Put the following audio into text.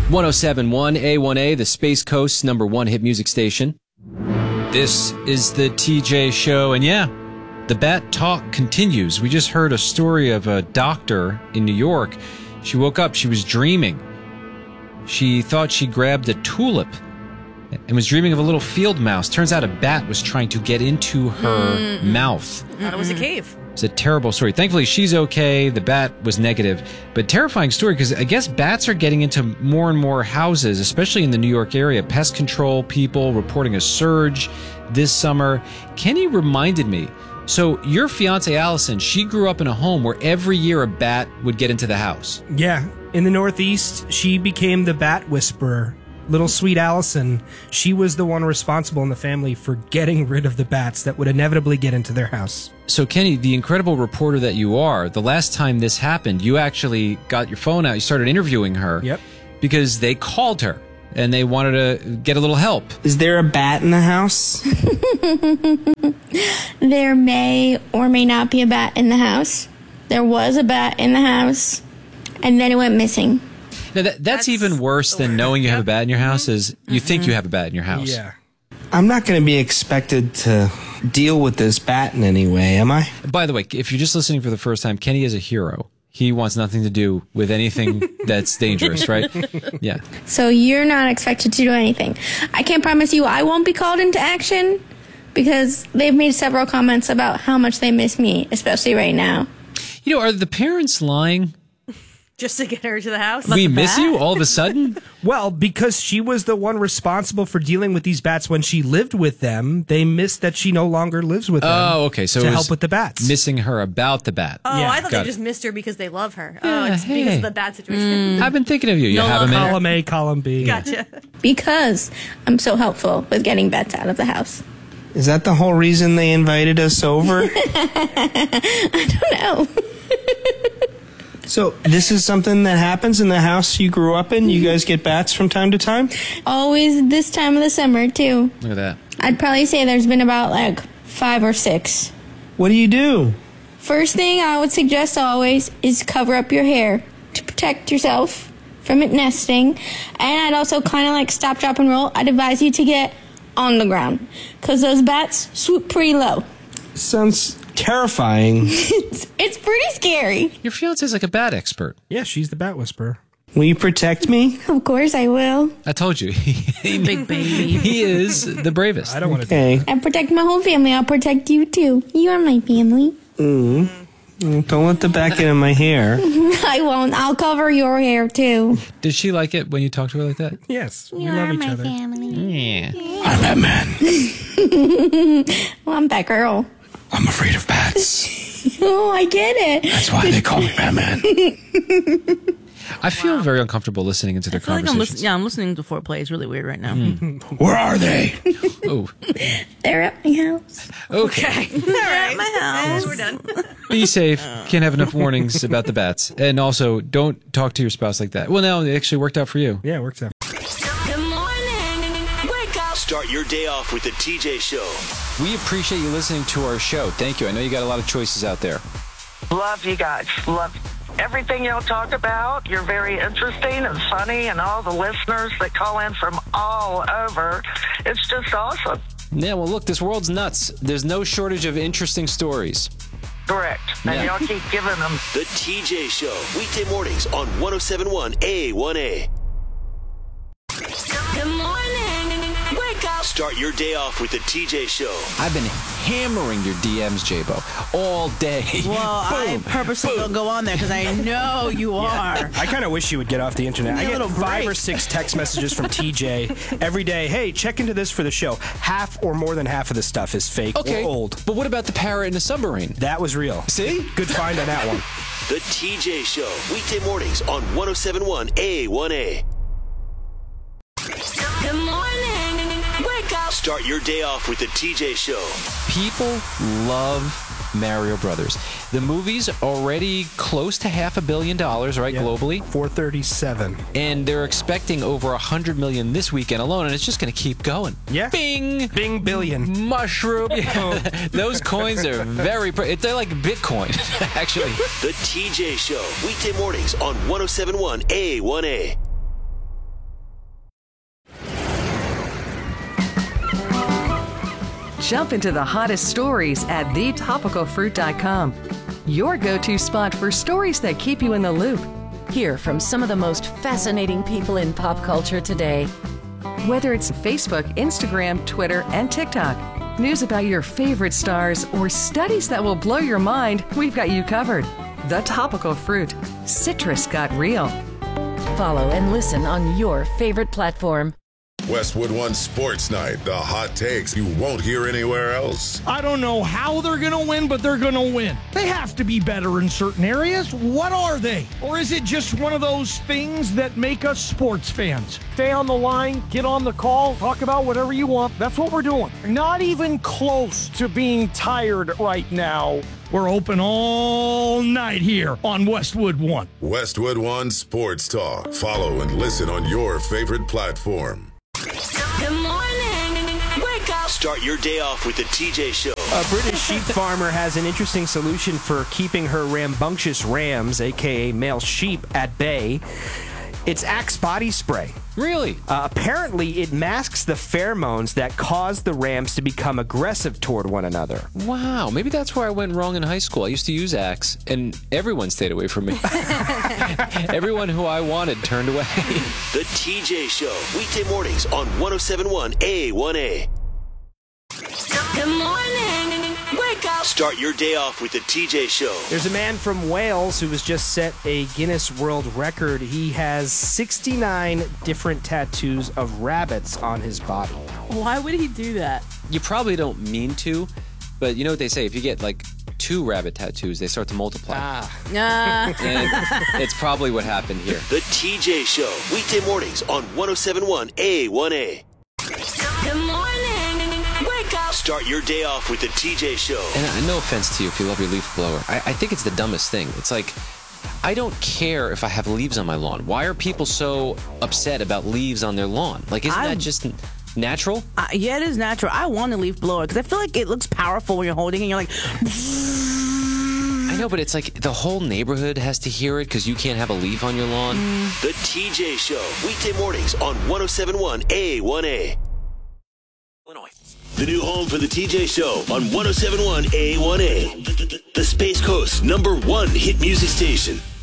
107.1 A1A, the Space Coast's #1 hit music station. This is the TJ Show, and yeah, the bat talk continues. We just heard a story of a doctor in New York. She woke up, she was dreaming. She thought she grabbed a tulip and was dreaming of a little field mouse. Turns out a bat was trying to get into her mouth. Thought it was a cave. It's a terrible story. Thankfully, she's okay. The bat was negative. But terrifying story because I guess bats are getting into more and more houses, especially in the New York area. Pest control people reporting a surge this summer. Kenny reminded me, so your fiance, Allison, she grew up in a home where every year a bat would get into the house. Yeah. In the Northeast, she became the bat whisperer. Little sweet Allison, she was the one responsible in the family for getting rid of the bats that would inevitably get into their house. So, Kenny, the incredible reporter that you are, the last time this happened, you actually got your phone out. You started interviewing her. Yep. Because they called her and they wanted to get a little help. Is there a bat in the house? There may or may not be a bat in the house. There was a bat in the house, and then it went missing. Now, that's even worse than knowing you have a bat in your house is you think you have a bat in your house. Yeah. I'm not going to be expected to deal with this bat in any way, am I? By the way, if you're just listening for the first time, Kenny is a hero. He wants nothing to do with anything that's dangerous, right? Yeah. So you're not expected to do anything. I can't promise you I won't be called into action because they've made several comments about how much they miss me, especially right now. You know, are the parents lying? Just to get her to the house? We miss you all of a sudden? Well, because she was the one responsible for dealing with these bats when she lived with them, they missed that she no longer lives with them. Oh, okay. So to it was help with the bats. missing her about the bat. Oh, Yeah, I thought got they it. just missed her because they love her. Yeah, Oh, it's because hey. of the bad situation. I've been thinking of you. You No, have a minute? Column A, column B. Gotcha. Because I'm so helpful with getting bats out of the house. Is that the whole reason they invited us over? I don't know. So this is something that happens in the house you grew up in? You guys get bats from time to time? Always this time of the summer, too. Look at that. I'd probably say there's been about, 5 or 6. What do you do? First thing I would suggest always is cover up your hair to protect yourself from it nesting. And I'd also kind of stop, drop, and roll. I'd advise you to get on the ground because those bats swoop pretty low. Sounds terrifying. It's pretty scary. Your fiance's like a bat expert. Yeah, she's the bat whisperer. Will you protect me? Of course I will. I told you. Big baby. He is the bravest. I don't want to Okay. I protect my whole family. I'll protect you too. You are my family. Don't let the bat get in my hair. I won't. I'll cover your hair too. Did she like it when you talked to her like that? Yes, we You love are each my other. family. Yeah. I'm Batman. Well, I'm that girl. I'm afraid of bats. Oh, I get it. That's why they call me Batman. I feel very uncomfortable listening into their I feel like conversations. I'm listening to foreplay. It's really weird right now. Where are they? Oh, They're at my house. okay. All right, my house. We're done. Be safe. Can't have enough warnings about the bats. And also, don't talk to your spouse like that. Well, no, it actually worked out for you. Yeah, it works out. Good morning. Wake up. Start your day off with the TJ Show. We appreciate you listening to our show. Thank you. I know you got a lot of choices out there. Love you guys. Love everything y'all talk about. You're very interesting and funny, and all the listeners that call in from all over. It's just awesome. Yeah, well, look, this world's nuts. There's no shortage of interesting stories. Correct. And Yeah. y'all keep giving them. The TJ Show. Weekday mornings on 107.1 A1A. Good morning. Wake up. Start your day off with the TJ Show. I've been hammering your DMs, J-Bo, all day. Well, I purposely don't go on there because I know you are. I kind of wish you would get off the internet. I Give me a get little 5 or break. 6 text messages from TJ every day. Hey, check into this for the show. Half or more than half of the stuff is fake Okay, or old. but what about the parrot in the submarine? That was real. See? Good find on that one. The TJ Show. Weekday mornings on 107.1 A1A. Good morning. Wake up. Start your day off with the TJ Show. People love Mario Brothers. The movie's already close to $500 million, right, Yeah. globally? 437. And they're expecting over $100 million this weekend alone, and it's just going to keep going. Yeah. Bing! Bing billion. Mushroom. Yeah. Those coins are very... They're like Bitcoin, actually. The TJ Show. Weekday mornings on 107.1 A1A. Jump into the hottest stories at thetopicalfruit.com. Your go-to spot for stories that keep you in the loop. Hear from some of the most fascinating people in pop culture today. Whether it's Facebook, Instagram, Twitter, and TikTok, news about your favorite stars, or studies that will blow your mind, we've got you covered. The Topical Fruit. Citrus got real. Follow and listen on your favorite platform. Westwood One Sports Night. The hot takes you won't hear anywhere else. I don't know how they're going to win, but they're going to win. They have to be better in certain areas. What are they? Or is it just one of those things that make us sports fans? Stay on the line, get on the call, talk about whatever you want. That's what we're doing. Not even close to being tired right now. We're open all night here on Westwood One. Westwood One Sports Talk. Follow and listen on your favorite platform. Good morning. Wake up. Start your day off with the TJ Show. A British sheep farmer has an interesting solution for keeping her rambunctious rams, a.k.a. male sheep, at bay. It's Axe body spray. Really? Apparently, it masks the pheromones that cause the rams to become aggressive toward one another. Wow, maybe that's where I went wrong in high school. I used to use Axe, and everyone stayed away from me. Everyone who I wanted turned away. The TJ Show, weekday mornings on 107.1 A1A. Good morning. Wake up. Start your day off with the TJ Show. There's a man from Wales who has just set a Guinness World Record. He has 69 different tattoos of rabbits on his body. Why would he do that? You probably don't mean to, but you know what they say? If you get like 2 rabbit tattoos, they start to multiply. And it's probably what happened here. The TJ Show, weekday mornings on 107.1 A1A. Good morning. Wake up. Start your day off with the TJ Show. And no offense to you if you love your leaf blower. I think it's the dumbest thing. It's like, I don't care if I have leaves on my lawn. Why are people so upset about leaves on their lawn? Like, isn't that just natural? Yeah, it is natural. I want a leaf blower because I feel like it looks powerful when you're holding it and you're like... I know, but it's like the whole neighborhood has to hear it because you can't have a leaf on your lawn. The TJ Show, weekday mornings on 107.1 A1A. Illinois. The new home for the TJ Show on 107.1 A1A. The Space Coast #1 hit music station.